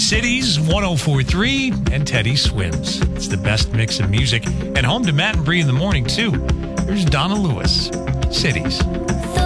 Cities 104.3 and Teddy Swims. It's the best mix of music and home to Matt and Bree in the morning, too. Here's Donna Lewis, Cities.